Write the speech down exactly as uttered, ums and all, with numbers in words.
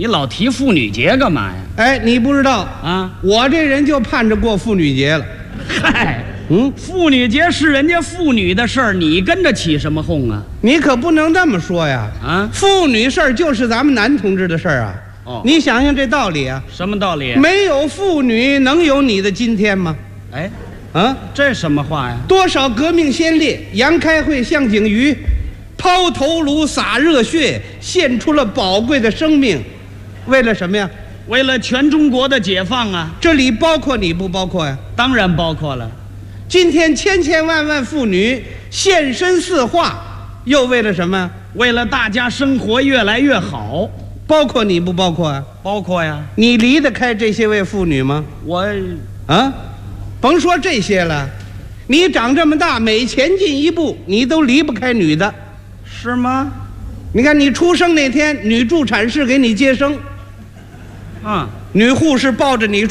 你老提妇女节干嘛呀？ 哎，你不知道啊， 我这人就盼着过妇女节了。 嗨， 嗯， 妇女节是人家妇女的事儿，你跟着起什么哄啊？ 你可不能这么说呀！ 啊， 妇女事儿就是咱们男同志的事儿啊。 哦， 你想想这道理啊， 什么道理？ 没有妇女能有你的今天吗？ 哎， 啊， 这什么话呀？ 多少革命先烈，杨开慧、向景瑜，抛头颅洒热血，献出了宝贵的生命，为了什么呀？ 为了全中国的解放啊！ 这里包括你不包括呀？ 当然包括了。 今天千千万万妇女现身四化，又为了什么？ 为了大家生活越来越好。 包括你不包括啊？ 包括呀。 你离得开这些位妇女吗？ 我啊，甭说这些了，你长这么大，每前进一步，你都离不开女的， 是吗？ 你看你出生那天，女助产士给你接生， 啊， 女护士抱着你